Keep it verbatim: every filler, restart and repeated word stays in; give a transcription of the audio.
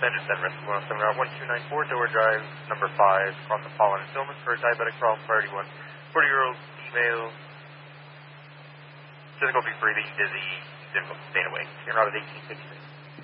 Standard seven, Rescue one oh seven, Route one two nine four, Dover Drive, number five, across the Pollen and Stillman for diabetic problem, priority one, forty-year-old female, difficulty breathing, dizzy, difficult staying awake. In route of eighteen fifty-six.